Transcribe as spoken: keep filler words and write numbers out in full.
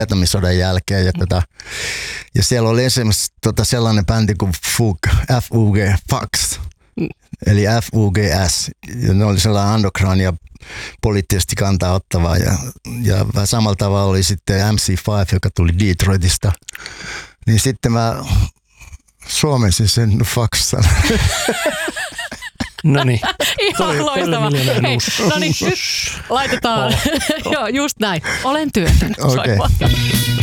Vietnamin jälkeen. Ja, tota, ja siellä oli esimerkiksi tota sellainen bändi kuin F U G, F U G, Fax, eli F U G S. Ja ne oli sellainen underground ja poliittisesti kantaa ottavaa. Ja, ja vähän samalla tavalla oli sitten M C viisi, joka tuli Detroitista. Niin sitten mä suomensin sen Faxan. No niin. Ihan loistava. No niin, nyt laitetaan. Joo, just näin. Olen työtön. Okei. Okay.